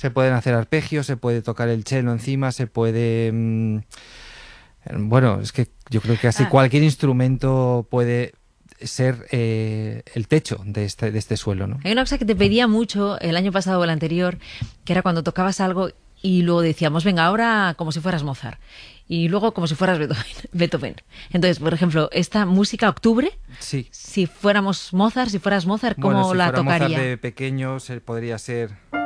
Se pueden hacer arpegios, se puede tocar el cello encima, se puede... bueno, es que yo creo que casi cualquier instrumento puede ser el techo de este suelo, ¿no? Hay una cosa que te pedía mucho el año pasado o el anterior, que era cuando tocabas algo y luego decíamos, venga, ahora como si fueras Mozart. Y luego como si fueras Beethoven. Entonces, por ejemplo, esta música Octubre, sí. Si fueras Mozart, ¿cómo si la fuera tocaría? Mozart de pequeño, podría ser...